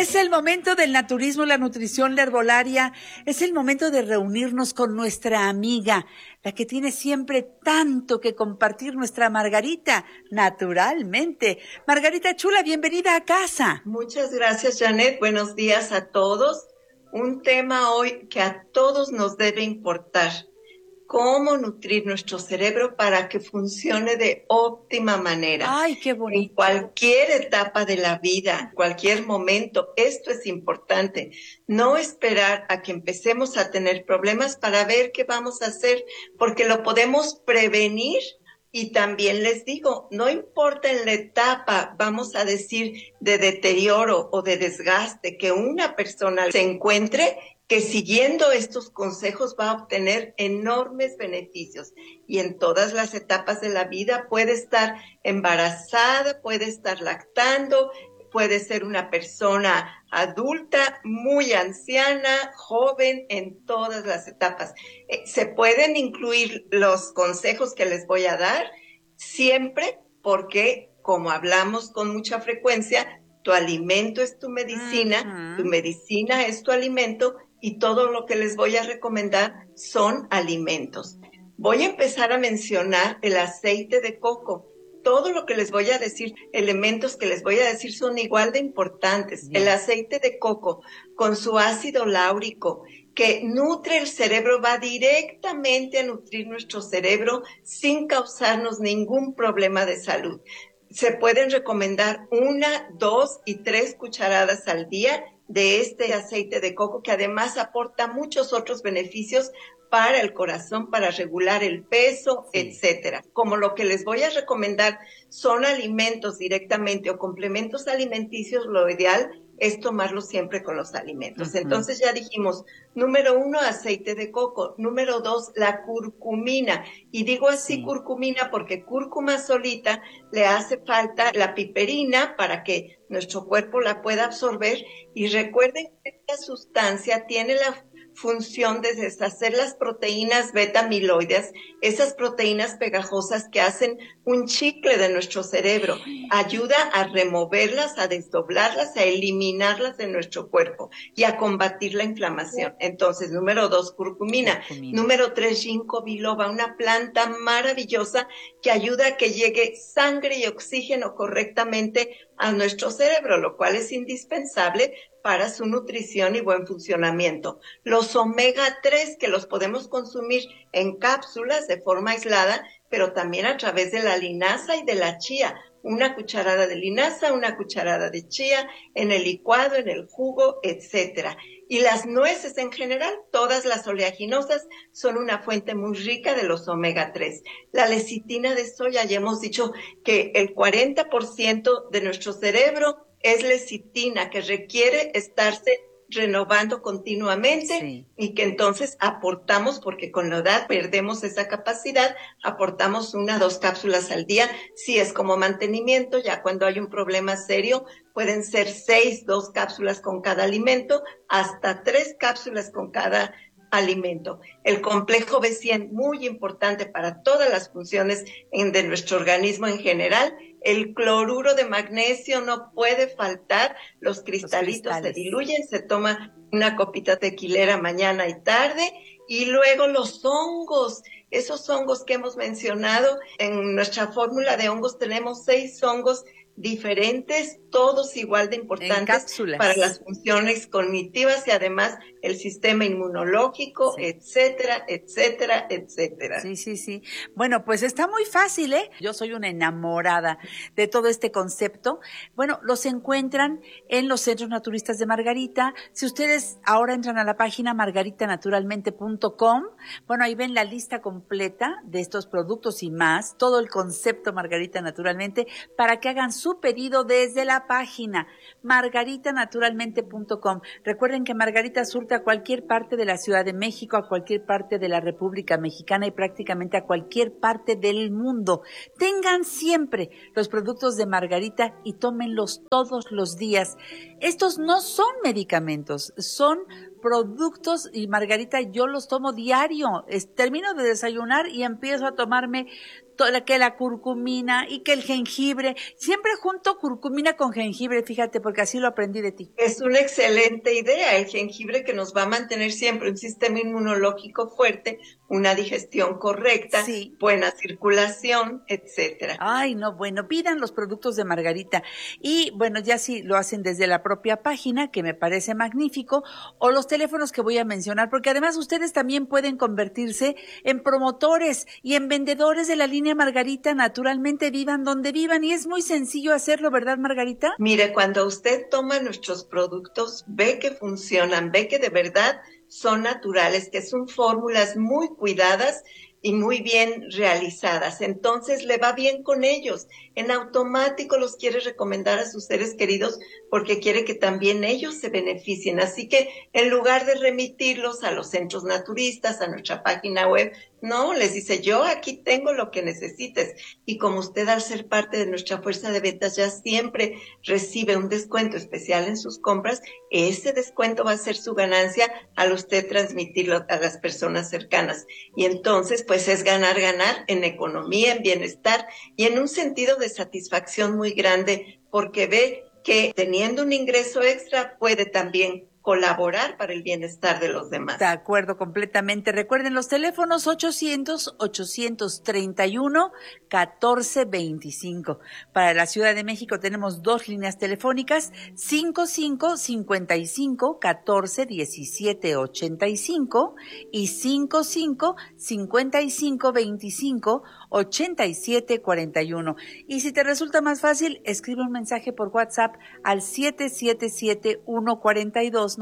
Es el momento del naturismo, la nutrición, la herbolaria. Es el momento de reunirnos con nuestra amiga, la que tiene siempre tanto que compartir, nuestra Margarita, naturalmente. Margarita chula, bienvenida a casa. Muchas gracias, Janet. Buenos días a todos. Un tema hoy que a todos nos debe importar. Cómo nutrir nuestro cerebro para que funcione de óptima manera. Ay, qué bonito. En cualquier etapa de la vida, cualquier momento, esto es importante. No esperar a que empecemos a tener problemas para ver qué vamos a hacer, porque lo podemos prevenir. Y también les digo, no importa en la etapa, vamos a decir, de deterioro o de desgaste que una persona se encuentre, que siguiendo estos consejos va a obtener enormes beneficios. Y en todas las etapas de la vida puede estar embarazada, puede estar lactando, puede ser una persona adulta, muy anciana, joven, en todas las etapas. Se pueden incluir los consejos que les voy a dar siempre porque, como hablamos con mucha frecuencia, tu alimento es tu medicina, tu medicina es tu alimento, y todo lo que les voy a recomendar son alimentos. Voy a empezar a mencionar el aceite de coco. Todo lo que les voy a decir, elementos que les voy a decir son igual de importantes. Bien. El aceite de coco con su ácido láurico que nutre el cerebro, va directamente a nutrir nuestro cerebro sin causarnos ningún problema de salud. Se pueden recomendar 1, 2 y 3 cucharadas al día de este aceite de coco, que además aporta muchos otros beneficios para el corazón, para regular el peso, etcétera. Como lo que les voy a recomendar son alimentos directamente o complementos alimenticios, lo ideal es tomarlos siempre con los alimentos. Entonces ya dijimos, número 1, aceite de coco. Número 2, la curcumina. Y digo así curcumina porque cúrcuma solita le hace falta la piperina para que nuestro cuerpo la pueda absorber. Y recuerden que esta sustancia tiene la función de deshacer las proteínas beta-amiloides, esas proteínas pegajosas que hacen un chicle de nuestro cerebro. Ayuda a removerlas, a desdoblarlas, a eliminarlas de nuestro cuerpo y a combatir la inflamación. Entonces, número 2, curcumina. Número 3, ginkgo biloba, una planta maravillosa que ayuda a que llegue sangre y oxígeno correctamente a nuestro cerebro, lo cual es indispensable para su nutrición y buen funcionamiento. Los omega 3 que los podemos consumir en cápsulas de forma aislada, pero también a través de la linaza y de la chía. 1 cucharada de linaza, 1 cucharada de chía, en el licuado, en el jugo, etcétera. Y las nueces en general, todas las oleaginosas, son una fuente muy rica de los omega 3. La lecitina de soya, ya hemos dicho que el 40% de nuestro cerebro es lecitina, que requiere estarse renovando continuamente y que entonces aportamos, porque con la edad perdemos esa capacidad, aportamos 1 o 2 cápsulas al día, si es como mantenimiento. Ya cuando hay un problema serio pueden ser 6, 2 cápsulas con cada alimento, hasta 3 cápsulas con cada alimento. El complejo B100, muy importante para todas las funciones de nuestro organismo en general. El cloruro de magnesio no puede faltar. Los cristalitos se diluyen, se toma 1 copita tequilera mañana y tarde. Y luego los hongos, esos hongos que hemos mencionado. En nuestra fórmula de hongos tenemos 6 hongos diferentes, todos igual de importantes para las funciones cognitivas y además el sistema inmunológico, etcétera, etcétera, etcétera. Sí. Bueno, pues está muy fácil, ¿eh? Yo soy una enamorada de todo este concepto. Bueno, los encuentran en los centros naturistas de Margarita. Si ustedes ahora entran a la página margaritanaturalmente.com, bueno, ahí ven la lista completa de estos productos y más, todo el concepto Margarita Naturalmente, para que hagan su pedido desde la página margaritanaturalmente.com. Recuerden que Margarita surte a cualquier parte de la Ciudad de México, a cualquier parte de la República Mexicana y prácticamente a cualquier parte del mundo. Tengan siempre los productos de Margarita y tómenlos todos los días. Estos no son medicamentos, son productos, y Margarita, yo los tomo diario. Termino de desayunar y empiezo a tomarme que la curcumina y que el jengibre. Siempre junto curcumina con jengibre, fíjate, porque así lo aprendí de ti. Es una excelente idea, el jengibre, que nos va a mantener siempre un sistema inmunológico fuerte, una digestión correcta, sí, buena circulación, etcétera. Ay, no, bueno, pidan los productos de Margarita. Y bueno, ya si lo hacen desde la propia página, que me parece magnífico, o los teléfonos que voy a mencionar, porque además ustedes también pueden convertirse en promotores y en vendedores de la línea Margarita, naturalmente, vivan donde vivan, y es muy sencillo hacerlo, ¿verdad, Margarita? Mire, cuando usted toma nuestros productos, ve que funcionan, ve que de verdad son naturales, que son fórmulas muy cuidadas y muy bien realizadas. Entonces le va bien con ellos. En automático los quiere recomendar a sus seres queridos porque quiere que también ellos se beneficien. Así que en lugar de remitirlos a los centros naturistas, a nuestra página web, no, les dice, yo aquí tengo lo que necesites. Y como usted, al ser parte de nuestra fuerza de ventas, ya siempre recibe un descuento especial en sus compras, ese descuento va a ser su ganancia al usted transmitirlo a las personas cercanas. Y entonces, pues es ganar, ganar en economía, en bienestar y en un sentido de satisfacción muy grande, porque ve que teniendo un ingreso extra puede también colaborar para el bienestar de los demás. De acuerdo, completamente. Recuerden los teléfonos 800-831-1425. Para la Ciudad de México tenemos 2 líneas telefónicas, 55-55-14-17-85 y 55-55-25-87-41. Y si te resulta más fácil, escribe un mensaje por WhatsApp al 777-142-9984,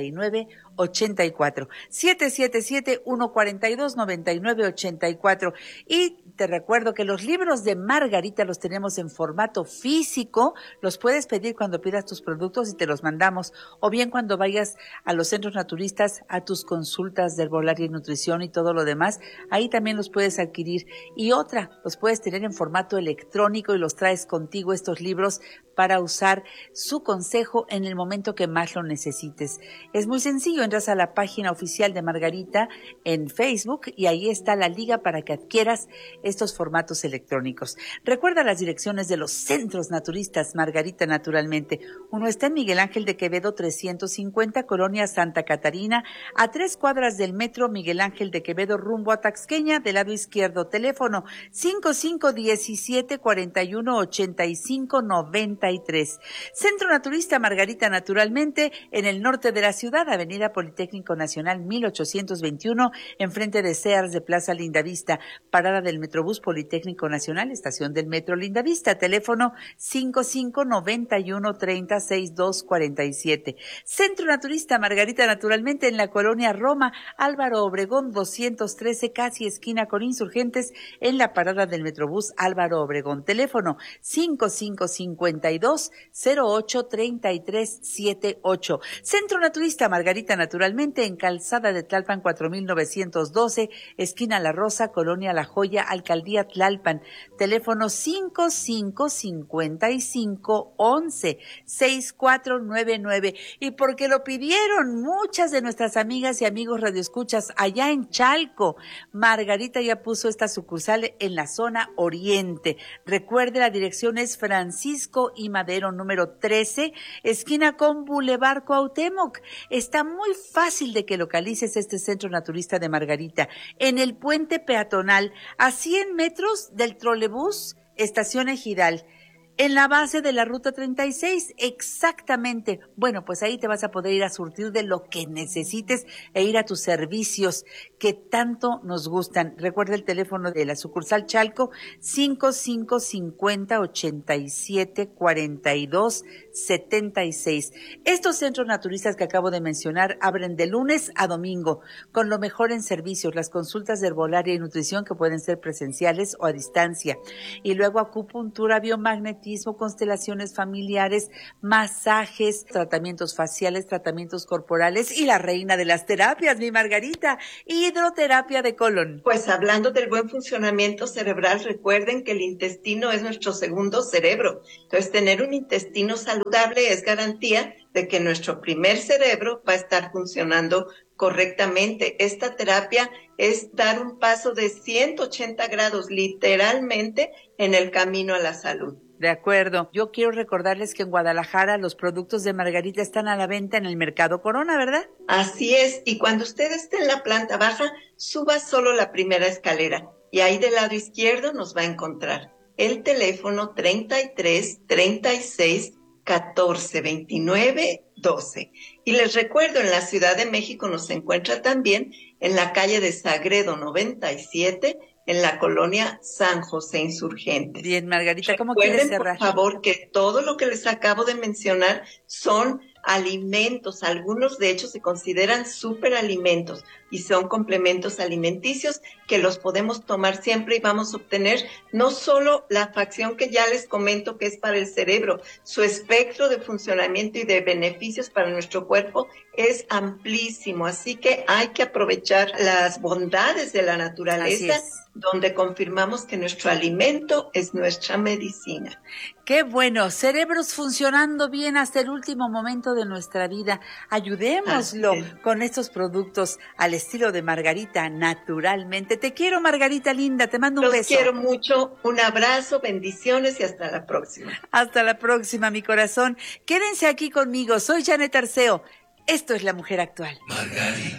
777-142-9984. Y te recuerdo que los libros de Margarita los tenemos en formato físico, los puedes pedir cuando pidas tus productos y te los mandamos, o bien cuando vayas a los centros naturistas a tus consultas de herbolaria y nutrición y todo lo demás, ahí también los puedes adquirir. Y otra, los puedes tener en formato electrónico y los traes contigo, estos libros, para usar su consejo en el momento que más lo necesites. Es muy sencillo, entras a la página oficial de Margarita en Facebook y ahí está la liga para que adquieras estos formatos electrónicos. Recuerda las direcciones de los centros naturistas Margarita, naturalmente. Uno está en Miguel Ángel de Quevedo 350, Colonia Santa Catarina, a 3 cuadras del metro Miguel Ángel de Quevedo, rumbo a Taxqueña, del lado izquierdo. Teléfono 5517-4185-93. Centro Naturista Margarita, naturalmente, en el norte de la ciudad, Avenida Politécnico Nacional 1821, enfrente de Sears de Plaza Lindavista, parada del Metrobús Politécnico Nacional, estación del Metro Lindavista, teléfono 5591-306247. Centro Naturista Margarita, naturalmente, en la colonia Roma, Álvaro Obregón 213, casi esquina con Insurgentes, en la parada del Metrobús Álvaro Obregón, teléfono 5552-083378. Centro Naturista Margarita, naturalmente, en Calzada de Tlalpan 4912, esquina La Rosa, colonia La Joya, alcaldía Tlalpan, teléfono 555511-6499. Y porque lo pidieron muchas de nuestras amigas y amigos radioescuchas allá en Chalco, Margarita ya puso esta sucursal en la zona oriente. Recuerde, la dirección es Francisco y Madero, número 13, esquina con Boulevard Cuauhtémoc. Está muy fácil de que localices este centro naturista de Margarita, en el puente peatonal, a 100 metros del trolebús Estación Ejidal, en la base de la Ruta 36, exactamente. Bueno, pues ahí te vas a poder ir a surtir de lo que necesites e ir a tus servicios que tanto nos gustan. Recuerda el teléfono de la sucursal Chalco, 5550-8742-76. Estos centros naturistas que acabo de mencionar abren de lunes a domingo, con lo mejor en servicios, las consultas de herbolaria y nutrición que pueden ser presenciales o a distancia. Y luego acupuntura, biomagnetismo, constelaciones familiares, masajes, tratamientos faciales, tratamientos corporales y la reina de las terapias, mi Margarita, hidroterapia de colon. Pues hablando del buen funcionamiento cerebral, recuerden que el intestino es nuestro segundo cerebro. Entonces, tener un intestino saludable es garantía de que nuestro primer cerebro va a estar funcionando correctamente. Esta terapia es dar un paso de 180 grados, literalmente, en el camino a la salud. De acuerdo. Yo quiero recordarles que en Guadalajara los productos de Margarita están a la venta en el Mercado Corona, ¿verdad? Así es, y cuando usted esté en la planta baja, suba solo la primera escalera y ahí del lado izquierdo nos va a encontrar el teléfono 33 36 14 29 12. Y les recuerdo, en la Ciudad de México nos encuentra también en la calle de Sagredo 97, en la colonia San José Insurgentes. Bien, Margarita, ¿cómo quieres cerrar? Por favor, que todo lo que les acabo de mencionar son alimentos. Algunos, de hecho, se consideran superalimentos y son complementos alimenticios que los podemos tomar siempre y vamos a obtener no solo la facción que ya les comento que es para el cerebro, su espectro de funcionamiento y de beneficios para nuestro cuerpo es amplísimo. Así que hay que aprovechar las bondades de la naturaleza, donde confirmamos que nuestro alimento es nuestra medicina. Qué bueno, cerebros funcionando bien hasta el último momento de nuestra vida. Ayudémoslo con estos productos al estilo de Margarita, naturalmente. Te quiero, Margarita linda, te mando un beso. Los quiero mucho, un abrazo, bendiciones y hasta la próxima. Hasta la próxima, mi corazón. Quédense aquí conmigo, soy Janet Arceo. Esto es La Mujer Actual. Margarita.